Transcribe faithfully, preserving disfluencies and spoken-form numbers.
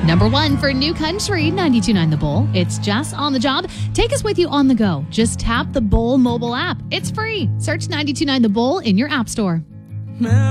Number one for New Country, ninety-two point nine The Bull. It's Jess on the job. Take us with you on the go. Just tap the Bull mobile app. It's free. Search ninety-two point nine The Bull in your app store.